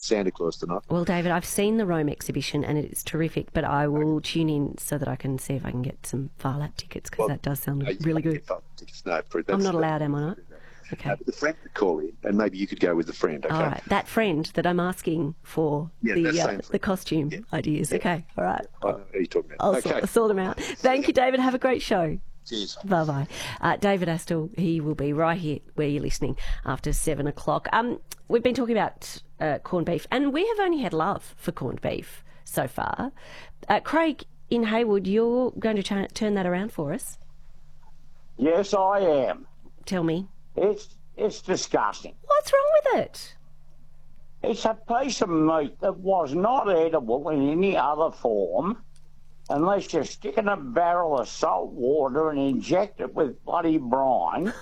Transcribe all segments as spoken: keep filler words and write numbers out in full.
Santa Claus tonight. Well, David, I've seen the Rome exhibition and it's terrific, but I will tune in so that I can see if I can get some Phar Lap tickets, because Well, that does sound no, you really can't good. get Phar Lap tickets. No, for- I'm that's- not allowed, am I not? Okay. No, but the friend could call in, and maybe you could go with the friend, okay? All right. That friend that I'm asking for Yeah, the that uh, same friend. the costume Yeah. ideas. Yeah. Okay. All right. I know who you're talking about. I'll okay. sort, sort them out. Thank you, David. Have a great show. Cheers. Bye-bye. Uh, David Astle, he will be right here where you're listening after seven o'clock. Um, we've been talking about uh, corned beef, and we have only had love for corned beef so far. Uh, Craig, in Haywood, you're going to ch- turn that around for us. Yes, I am. Tell me. It's it's disgusting. What's wrong with it? It's a piece of meat that was not edible in any other form unless you stick it in a barrel of salt water and inject it with bloody brine.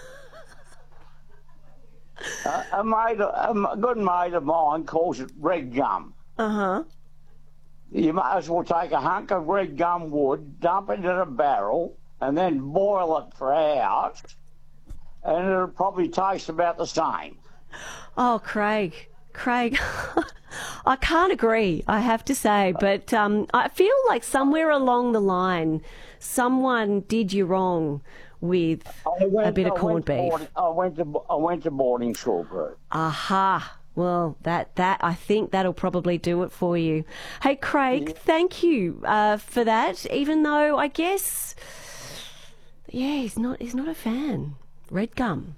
uh, a, mate, a good mate of mine calls it red gum. Uh-huh. You might as well take a hunk of red gum wood, dump it in a barrel, and then boil it for hours, and it'll probably taste about the same. Oh, Craig. Craig, I can't agree, I have to say, but um, I feel like somewhere along the line, someone did you wrong with went, a bit of I corned went to beef. Boarding, I went to I went to boarding school, Bert. Aha. Well, that, that I think that'll probably do it for you. Hey, Craig, yeah. thank you uh, for that, even though I guess, yeah, he's not, he's not a fan. Red gum.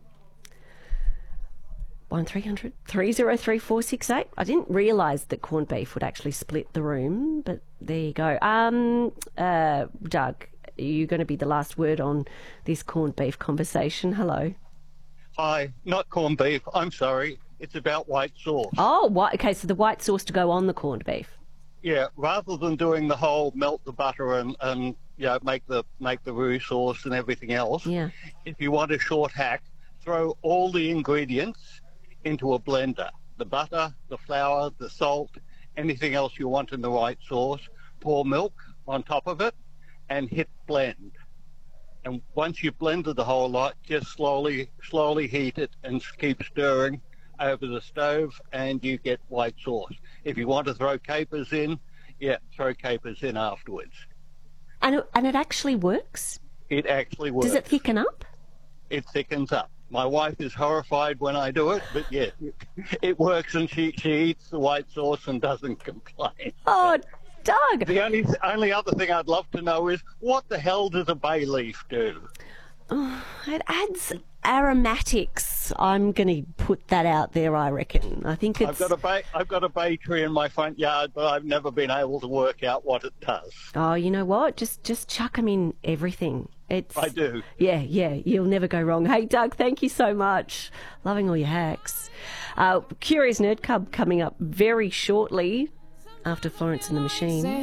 one three hundred three oh three four six eight. I didn't realise that corned beef would actually split the room, but there you go. Um, uh, Doug, are you going to be the last word on this corned beef conversation? Hello. Hi, not corned beef. I'm sorry. It's about white sauce. Oh, white, okay, so the white sauce to go on the corned beef. Yeah, rather than doing the whole melt the butter and, and you know, make the make the roux sauce and everything else. Yeah. If you want a short hack, throw all the ingredients into a blender. The butter, the flour, the salt, anything else you want in the white sauce. Pour milk on top of it and hit blend. And once you've blended the whole lot, just slowly, slowly heat it and keep stirring over the stove, and you get white sauce. If you want to throw capers in, yeah, throw capers in afterwards. And it, and it actually works? It actually works. Does it thicken up? It thickens up. My wife is horrified when I do it, but yeah, it works, and she, she eats the white sauce and doesn't complain. Oh, Doug! The only only other thing I'd love to know is, what the hell does a bay leaf do? Oh, it adds aromatics. I'm going to put that out there, I reckon. I think it's... I've got a bay, I've got a bay tree in my front yard, but I've never been able to work out what it does. Oh, you know what? Just just chuck them in everything. It's... I do. Yeah, yeah, you'll never go wrong. Hey, Doug, thank you so much. Loving all your hacks. Uh, Curious Nerd Cub coming up very shortly after Florence and the Machine.